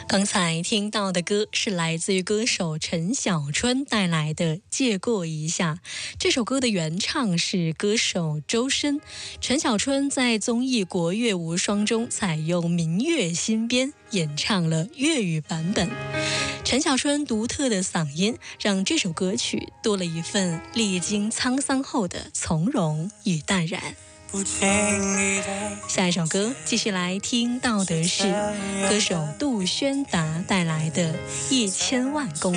刚才听到的歌是来自于歌手陈小春带来的《借过一下》。这首歌的原唱是歌手周深，陈小春在综艺《国乐无双》中采用民乐新编演唱了粤语版本。陈小春独特的嗓音让这首歌曲多了一份历经沧桑后的从容与淡然。下一首歌继续来听到的是歌手杜宣达带来的《1000万公里》。